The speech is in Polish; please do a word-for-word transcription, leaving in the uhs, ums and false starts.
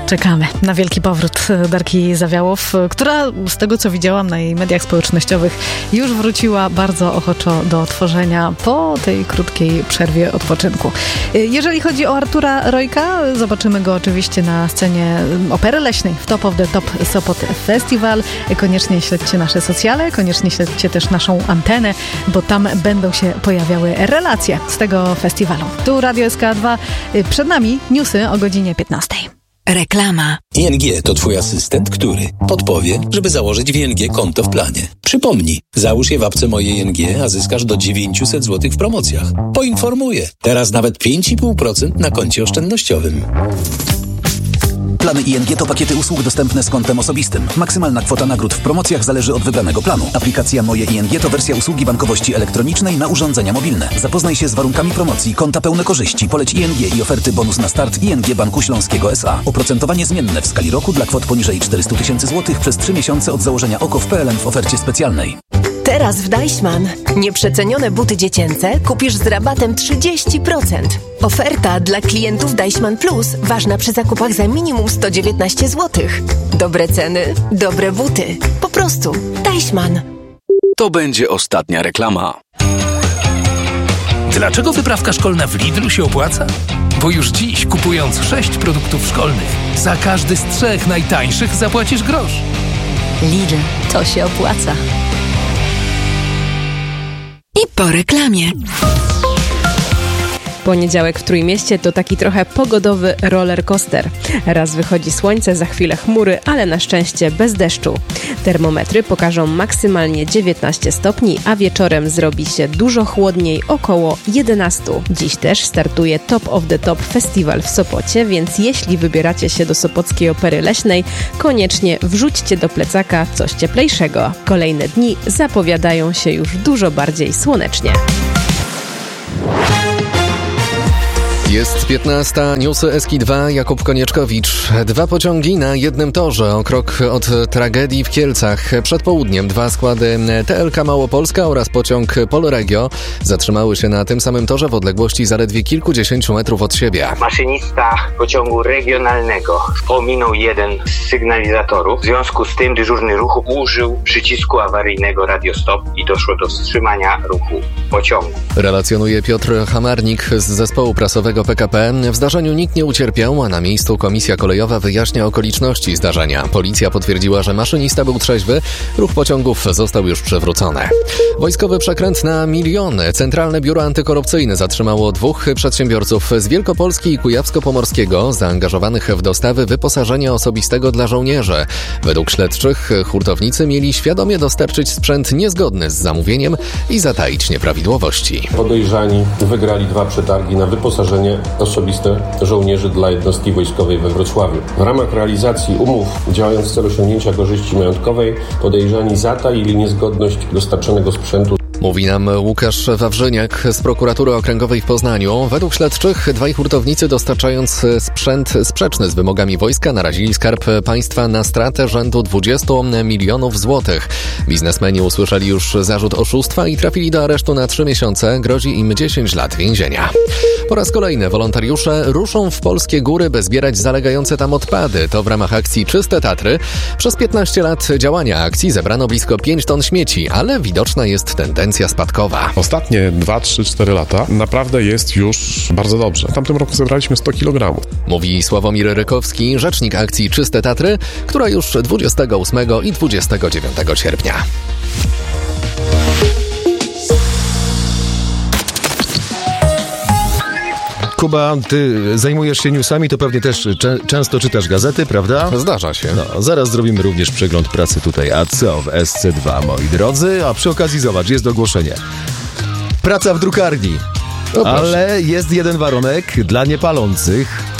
Czekamy na wielki powrót Darki Zawiałow, która z tego, co widziałam na jej mediach społecznościowych, już wróciła bardzo ochoczo do tworzenia po tej krótkiej przerwie odpoczynku. Jeżeli chodzi o Artura Rojka, zobaczymy go oczywiście na scenie Opery Leśnej w Top of the Top Sopot Festival. Koniecznie śledźcie nasze socjale, koniecznie śledźcie też naszą antenę, bo tam będą się pojawiały relacje z tego festiwalu. Tu Radio S K dwa, przed nami newsy o godzinie piętnastej. Reklama. I N G to twój asystent, który podpowie, żeby założyć w I N G konto w planie. Przypomnij, załóż je w apce Moje I N G, a zyskasz do dziewięćset złotych w promocjach. Poinformuję. Teraz nawet pięć i pół procent na koncie oszczędnościowym. Plany I N G to pakiety usług dostępne z kontem osobistym. Maksymalna kwota nagród w promocjach zależy od wybranego planu. Aplikacja Moje I N G to wersja usługi bankowości elektronicznej na urządzenia mobilne. Zapoznaj się z warunkami promocji, konta pełne korzyści, poleć I N G i oferty bonus na start I N G Banku Śląskiego S A. Oprocentowanie zmienne w skali roku dla kwot poniżej czterysta tysięcy złotych przez trzy miesiące od założenia O K O w P L N w ofercie specjalnej. Teraz w Deichmann nieprzecenione buty dziecięce kupisz z rabatem trzydzieści procent. Oferta dla klientów Deichmann Plus ważna przy zakupach za minimum sto dziewiętnaście złotych. Dobre ceny, dobre buty. Po prostu Deichmann. To będzie ostatnia reklama. Dlaczego wyprawka szkolna w Lidlu się opłaca? Bo już dziś, kupując sześć produktów szkolnych, za każdy z trzech najtańszych zapłacisz grosz. Lidl, to się opłaca. I po reklamie. Poniedziałek w Trójmieście to taki trochę pogodowy roller coaster. Raz wychodzi słońce, za chwilę chmury, ale na szczęście bez deszczu. Termometry pokażą maksymalnie dziewiętnaście stopni, a wieczorem zrobi się dużo chłodniej, około jedenaście. Dziś też startuje Top of the Top Festival w Sopocie, więc jeśli wybieracie się do Sopockiej Opery Leśnej, koniecznie wrzućcie do plecaka coś cieplejszego. Kolejne dni zapowiadają się już dużo bardziej słonecznie. Jest piętnasta, newsy S K dwa, Jakub Konieczkowicz. Dwa pociągi na jednym torze, o krok od tragedii w Kielcach. Przed południem dwa składy T L K Małopolska oraz pociąg Polregio zatrzymały się na tym samym torze w odległości zaledwie kilkudziesięciu metrów od siebie. Maszynista pociągu regionalnego pominął jeden z sygnalizatorów. W związku z tym dyżurny ruchu użył przycisku awaryjnego Radio Stop i doszło do wstrzymania ruchu pociągu. Relacjonuje Piotr Hamarnik z zespołu prasowego P K P. W zdarzeniu nikt nie ucierpiał, a na miejscu komisja kolejowa wyjaśnia okoliczności zdarzenia. Policja potwierdziła, że maszynista był trzeźwy, ruch pociągów został już przywrócony. Wojskowy przekręt na miliony. Centralne Biuro Antykorupcyjne zatrzymało dwóch przedsiębiorców z Wielkopolski i Kujawsko-Pomorskiego zaangażowanych w dostawy wyposażenia osobistego dla żołnierzy. Według śledczych hurtownicy mieli świadomie dostarczyć sprzęt niezgodny z zamówieniem i zataić nieprawidłowości. Podejrzani wygrali dwa przetargi na wyposażenie osobiste żołnierzy dla jednostki wojskowej we Wrocławiu. W ramach realizacji umów, działając w celu osiągnięcia korzyści majątkowej, podejrzani zataili niezgodność dostarczonego sprzętu. Mówi nam Łukasz Wawrzyniak z Prokuratury Okręgowej w Poznaniu. Według śledczych dwaj hurtownicy, dostarczając sprzęt sprzeczny z wymogami wojska, narazili Skarb Państwa na stratę rzędu dwudziestu milionów złotych. Biznesmeni usłyszeli już zarzut oszustwa i trafili do aresztu na trzy miesiące. Grozi im dziesięć lat więzienia. Po raz kolejny wolontariusze ruszą w polskie góry, by zbierać zalegające tam odpady. To w ramach akcji Czyste Tatry. Przez piętnaście lat działania akcji zebrano blisko pięć ton śmieci, ale widoczna jest tendencja spadkowa. Ostatnie dwa, trzy, cztery lata naprawdę jest już bardzo dobrze. W tamtym roku zebraliśmy sto kilogramów. Mówi Sławomir Rykowski, rzecznik akcji Czyste Tatry, która już dwudziestego ósmego i dwudziestego dziewiątego sierpnia. Kuba, ty zajmujesz się newsami, to pewnie też cze- często czytasz gazety, prawda? Zdarza się. No, zaraz zrobimy również przegląd pracy tutaj. A co w S C dwa, moi drodzy? A przy okazji zobacz, jest ogłoszenie. Praca w drukarni. Ale jest jeden warunek dla niepalących.